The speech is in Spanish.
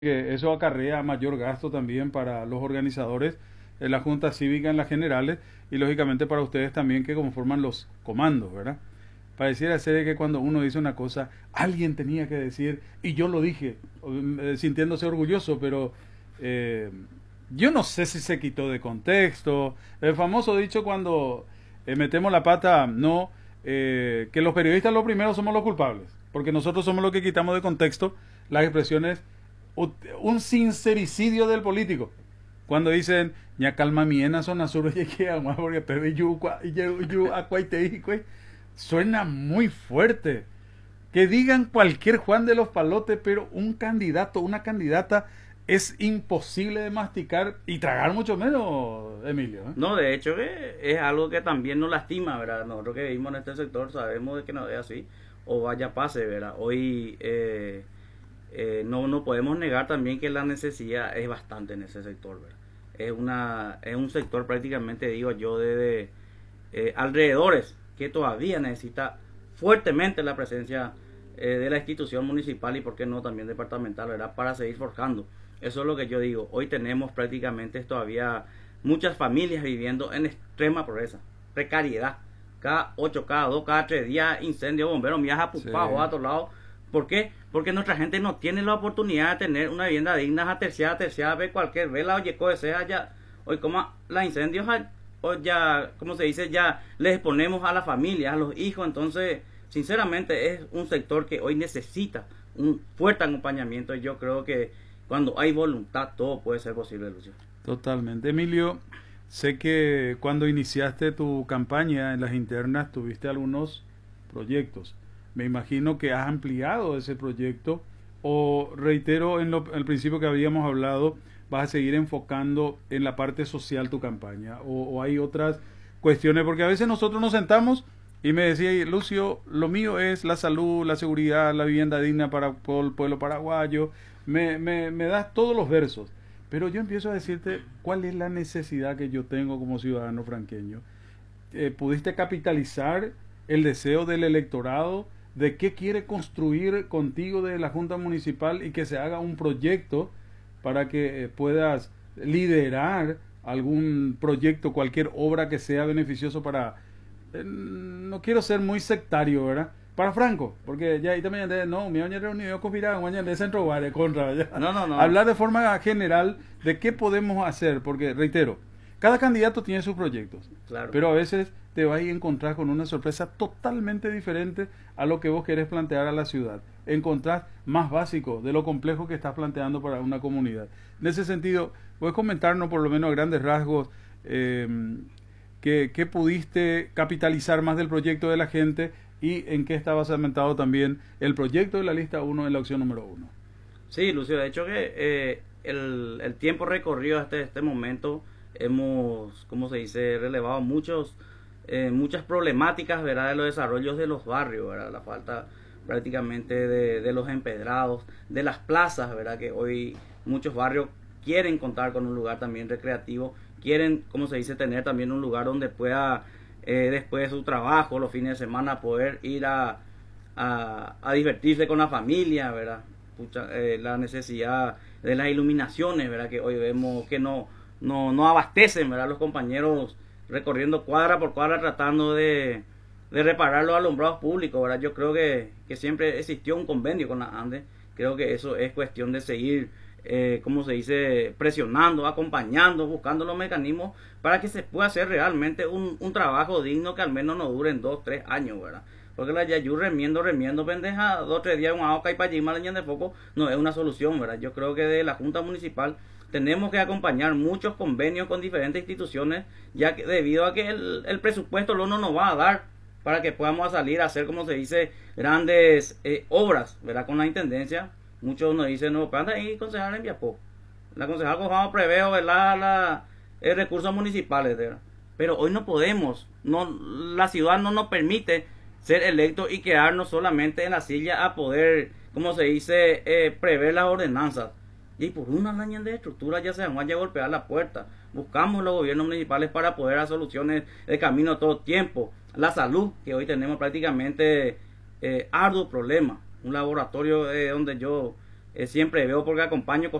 que eso acarrea mayor gasto también para los organizadores, la Junta Cívica en las generales y lógicamente para ustedes también que conforman los comandos, ¿verdad? Pareciera ser que cuando uno dice una cosa, alguien tenía que decir, y yo lo dije, sintiéndose orgulloso, pero eh, yo no sé si se quitó de contexto. El famoso dicho cuando metemos la pata, no, que los periodistas lo primero somos los culpables, porque nosotros somos los que quitamos de contexto las expresiones, un sincericidio del político. Cuando dicen, ña calma miena son azul, porque suena muy fuerte. Que digan cualquier Juan de los Palotes, pero un candidato, una candidata, es imposible de masticar y tragar mucho menos, Emilio, ¿eh? No, de hecho que es algo que también nos lastima, ¿verdad? Nosotros que vivimos en este sector sabemos de que no es así, o vaya pase, ¿verdad? Hoy no podemos negar también que la necesidad es bastante en ese sector, ¿verdad? Es un sector prácticamente, digo yo, de alrededores que todavía necesita fuertemente la presencia de la institución municipal y por qué no también departamental, ¿verdad? Para seguir forjando. Eso es lo que yo digo. Hoy tenemos prácticamente todavía muchas familias viviendo en extrema pobreza, precariedad. Cada 8, cada 2, cada 3 días, incendio, bomberos, viaja Sí. a todos lados. ¿Por qué? Porque nuestra gente no tiene la oportunidad de tener una vivienda digna, terciada, ve cualquier vela, oye, sea ya, hoy como la incendios, o ya, como se dice, ya les exponemos a la familia, a los hijos, entonces, sinceramente es un sector que hoy necesita un fuerte acompañamiento y yo creo que cuando hay voluntad todo puede ser posible, Lucio. Totalmente. Emilio, sé que cuando iniciaste tu campaña en las internas tuviste algunos proyectos. Me imagino que has ampliado ese proyecto o reitero el principio que habíamos hablado, vas a seguir enfocando en la parte social tu campaña o hay otras cuestiones, porque a veces nosotros nos sentamos y me decía, Lucio, lo mío es la salud, la seguridad, la vivienda digna para el pueblo paraguayo, me das todos los versos. Pero yo empiezo a decirte cuál es la necesidad que yo tengo como ciudadano franqueño. ¿Pudiste capitalizar el deseo del electorado de qué quiere construir contigo de la Junta Municipal y que se haga un proyecto para que puedas liderar algún proyecto, cualquier obra que sea beneficioso para... no quiero ser muy sectario, ¿verdad? Para Franco, porque ya ahí también no, mi año reunido con Pirán, año de centro de contra, ya. No, no, no. Hablar de forma general de qué podemos hacer, porque reitero, cada candidato tiene sus proyectos, Claro. pero a veces te vas a encontrar con una sorpresa totalmente diferente a lo que vos querés plantear a la ciudad. Encontrás más básico de lo complejo que estás planteando para una comunidad. En ese sentido, puedes comentarnos por lo menos a grandes rasgos qué pudiste capitalizar más del proyecto de la gente y en qué está basamentado también el proyecto de la lista 1 en la opción número 1. Sí, Lucio, de hecho que el tiempo recorrido hasta este momento hemos, como se dice, relevado muchas problemáticas, ¿verdad? De los desarrollos de los barrios, ¿verdad? La falta prácticamente de los empedrados, de las plazas, ¿verdad? Que hoy muchos barrios quieren contar con un lugar también recreativo, quieren, como se dice, tener también un lugar donde pueda, después de su trabajo, los fines de semana, poder ir a divertirse con la familia, ¿verdad? La necesidad de las iluminaciones, ¿verdad? Que hoy vemos que no abastecen, ¿verdad? Los compañeros recorriendo cuadra por cuadra tratando de reparar los alumbrados públicos, ¿verdad? Yo creo que siempre existió un convenio con la ANDE, creo que eso es cuestión de seguir, como se dice, presionando, acompañando, buscando los mecanismos para que se pueda hacer realmente un trabajo digno que al menos no duren 2, 3 años, ¿verdad? Porque la Yayu remiendo, pendeja, 2, 3 días, un agua y para allí, de poco, no es una solución, ¿verdad? Yo creo que de la Junta Municipal tenemos que acompañar muchos convenios con diferentes instituciones, ya que debido a que el presupuesto no nos va a dar para que podamos salir a hacer, como se dice, grandes obras, ¿verdad? Con la intendencia, muchos nos dicen, no, anda ahí, concejal en Viapó. La concejal Cojamo prevé, ¿verdad? Recursos municipales, ¿verdad? Pero hoy no podemos, la ciudad no nos permite ser electos y quedarnos solamente en la silla a poder, como se dice, prever las ordenanzas. Y por una laña de estructura ya se vaya a golpear la puerta. Buscamos los gobiernos municipales para poder dar soluciones de camino todo tiempo. La salud, que hoy tenemos prácticamente arduo problema. Un laboratorio donde yo siempre veo porque acompaño